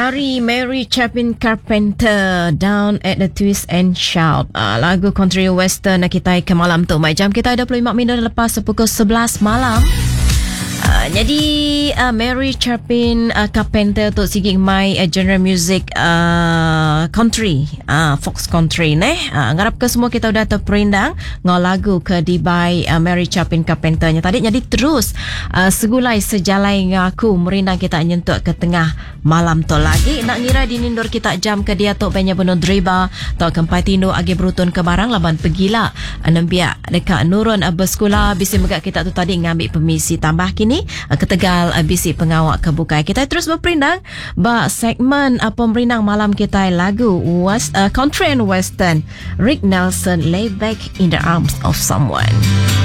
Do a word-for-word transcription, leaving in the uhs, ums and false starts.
Ari Mary Chapin Carpenter, Down at the Twist and Shout. Uh, lagu country western kita ke malam tu. Mai jam kita dua puluh lima minit lepas pukul sebelas malam. Uh, jadi uh, Mary Chapin uh, Carpenter tu sigi mai uh, genre music uh, country, uh, fox country neh. Uh, ngarap ke semua kita udah terperindang ngau lagu ke di by uh, Mary Chapin Carpenter nya tadi. Jadi terus uh, segulai sejalai ngaku merindang kita nyentuk ke tengah malam tu lagi. Nak ngira dinindur kita jam ke dia tu banyak penuh driba tok kempai tindo agi berutun ke barang laban pegila anambia dekat nurun uh, bersekolah bisi megak kita tu tadi ngambil permisi tambah kini ke Tegal bisi pengawak kebukai. Kita terus berperindang ba segmen uh, pemerindang malam kita lagu West, uh, country and western Rick Nelson, Lay Back in the Arms of Someone.